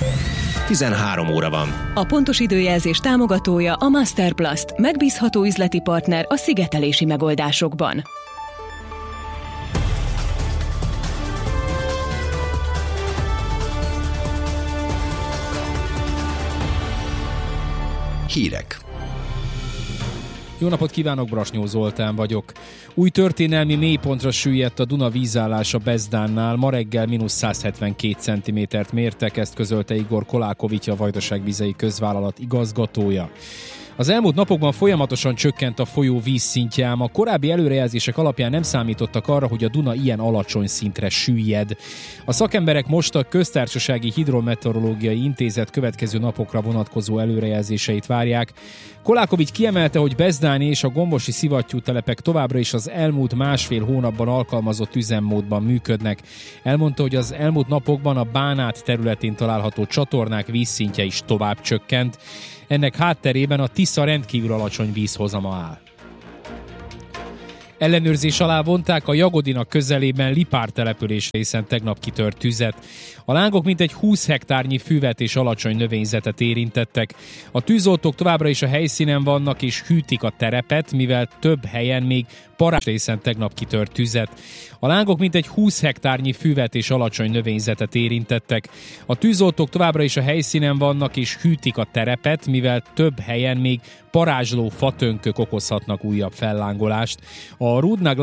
13 óra van. A pontos időjelzés támogatója a Masterplast, megbízható üzleti partner a szigetelési megoldásokban. Hírek. Jó napot kívánok, Brasnyó Zoltán vagyok. Új történelmi mélypontra süllyedt a Duna vízállása Bezdánnál. Ma reggel -172 cm-t mértek, ezt közölte Igor Kolákovics, a Vajdaság Vizei Közvállalat igazgatója. Az elmúlt napokban folyamatosan csökkent a folyó vízszintje, ám a korábbi előrejelzések alapján nem számítottak arra, hogy a Duna ilyen alacsony szintre süllyed. A szakemberek most a Köztársasági Hidrometeorológiai Intézet következő napokra vonatkozó előrejelzéseit várják. Kolákovics kiemelte, hogy Bezdáni és a gombosi szivattyútelepek továbbra is az elmúlt másfél hónapban alkalmazott üzemmódban működnek. Elmondta, hogy az elmúlt napokban a Bánát területén található csatornák vízszintje is tovább csökkent. Ennek hátterében a Tisza rendkívül alacsony vízhozama áll. Ellenőrzés alá vonták a Jagodinak közelében Lipár település részen tegnap kitört tüzet. A lángok mintegy 20 hektárnyi füvet és alacsony növényzetet érintettek. A tűzoltók továbbra is a helyszínen vannak és hűtik a terepet, mivel több helyen még parázs részen tegnap kitört tüzet. A lángok mintegy 20 hektárnyi füvet és alacsony növényzetet érintettek. A tűzoltók továbbra is a helyszínen vannak és hűtik a terepet, mivel több helyen még parázsló fatönkök okozhatnak újabb fellángolást. A Rudnag